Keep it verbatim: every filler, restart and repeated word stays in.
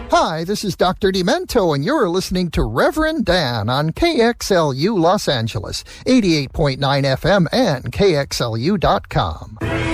Hi, this is Doctor Demento, and you're listening to Reverend Dan on K X L U Los Angeles, eighty-eight point nine F M and K X L U dot com.